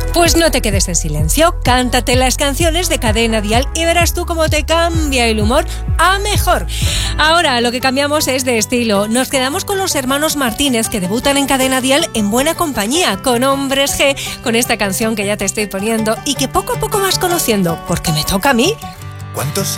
Pues no te quedes en silencio, cántate las canciones de Cadena Dial y verás tú cómo te cambia el humor a mejor. Ahora lo que cambiamos es de estilo. Nos quedamos con los hermanos Martínez, que debutan en Cadena Dial en buena compañía, con Hombres G, con esta canción que ya te estoy poniendo y que poco a poco vas conociendo, porque me toca a mí. ¿Cuántos